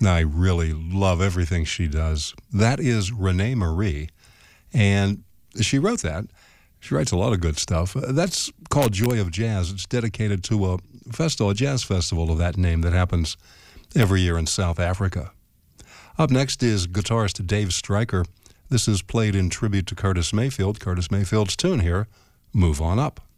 I really love everything she does. That is Renee Marie, and she wrote that. She writes a lot of good stuff. That's called Joy of Jazz. It's dedicated to a festival, a jazz festival of that name that happens every year in South Africa. Up next is guitarist Dave Stryker. This is played in tribute to Curtis Mayfield. Curtis Mayfield's tune here, Move On Up.